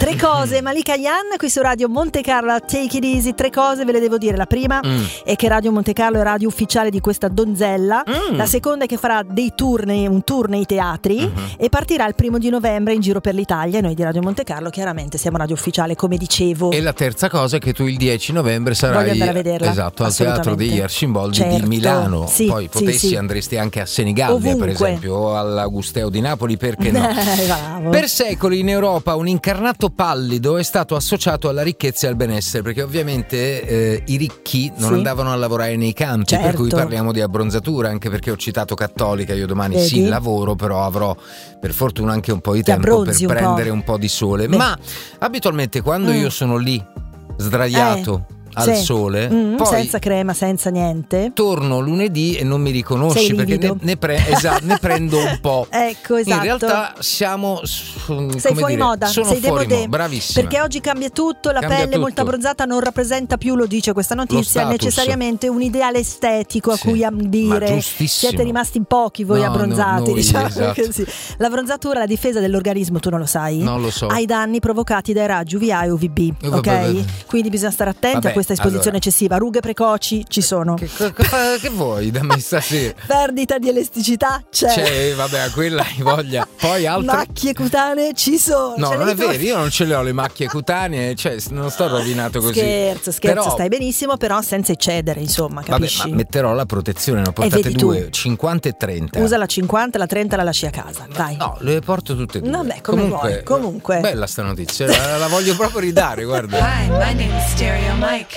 Tre cose, Malika Yan qui su Radio Monte Carlo, Take It Easy. Tre cose ve le devo dire. La prima è che Radio Monte Carlo è radio ufficiale di questa donzella. La seconda è che farà un tour nei teatri e partirà il 1 novembre in giro per l'Italia. Noi di Radio Monte Carlo chiaramente siamo radio ufficiale, come dicevo. E la terza cosa è che tu il 10 novembre sarai Voglio andare a vederla, esatto, al Teatro degli Arcimboldi di Milano. Sì, poi potessi andresti anche a Senigallia, per esempio, o all'Agusteo di Napoli, perché no? Per secoli in Europa un incarnato pallido è stato associato alla ricchezza e al benessere, perché ovviamente i ricchi non andavano a lavorare nei campi, per cui parliamo di abbronzatura, anche perché ho citato Cattolica. Io domani sì lavoro, però avrò per fortuna anche un po' di tempo per prendere un po' di sole. Ma abitualmente quando io sono lì sdraiato al sole, poi senza crema, senza niente, torno lunedì e non mi riconosci perché ne prendo un po'. Ecco, esatto. In realtà sei fuori moda, sono sei fuori demodé, moda, bravissima. perché oggi cambia tutto, la pelle molto abbronzata non rappresenta più, lo dice questa notizia, necessariamente un ideale estetico a cui ambire. Siete rimasti in pochi voi abbronzati, diciamo così. L'abbronzatura è la difesa dell'organismo, tu non lo sai? Non lo so. Ai danni provocati dai raggi UVA e UVB, ok? Quindi bisogna stare attenti a questa esposizione eccessiva. Rughe precoci ci sono. Che vuoi da me stasera? Perdita di elasticità c'è. Vabbè, a quella hai voglia. Poi altre macchie cutanee ci sono. No, non è vero, io non ce le ho le macchie cutanee, non sto rovinato così. Scherzo, però, stai benissimo, però senza eccedere, insomma, capisci? Vabbè, ma metterò la protezione, ne ho portate due, 50 e 30. Usa la 50, la 30 la lasci a casa, dai. No, le porto tutte e due. Vabbè, comunque. Bella sta notizia, la voglio proprio ridare, guarda. Hi, my name is Stereo Mike.